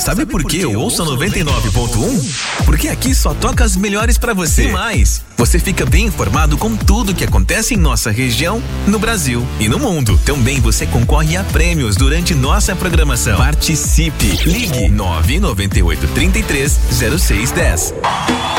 Sabe por que eu ouço a 99.1? Porque aqui só toca as melhores pra você. E mais, você fica bem informado com tudo que acontece em nossa região, no Brasil e no mundo. Também você concorre a prêmios durante nossa programação. Participe. Ligue 998 33 0610.